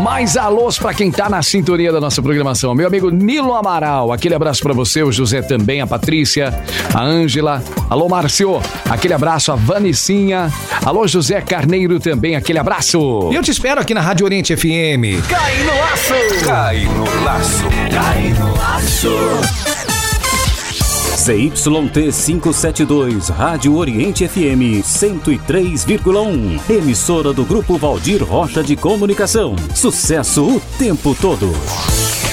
Mais alôs pra quem tá na sintonia da nossa programação. Meu amigo Nilo Amaral, aquele abraço pra você, o José também, a Patrícia, a Ângela. Alô, Márcio, aquele abraço, a Vanicinha. Alô, José Carneiro também, aquele abraço. E eu te espero aqui na Rádio Oriente FM. Cai no laço! Cai no laço! Cai no laço! ZYT 572, Rádio Oriente FM 103,1. Emissora do Grupo Valdir Rocha de Comunicação. Sucesso o tempo todo.